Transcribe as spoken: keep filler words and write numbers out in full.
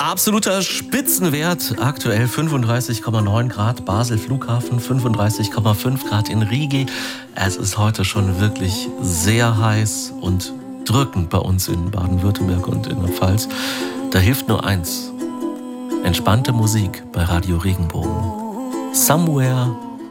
Absoluter Spitzenwert, aktuell fünfunddreißig Komma neun Grad, Basel Flughafen, fünfunddreißig Komma fünf Grad in Rigi. Es ist heute schon wirklich sehr heiß und drückend bei uns in Baden-Württemberg und in der Pfalz. Da hilft nur eins: entspannte Musik bei Radio Regenbogen. Somewhere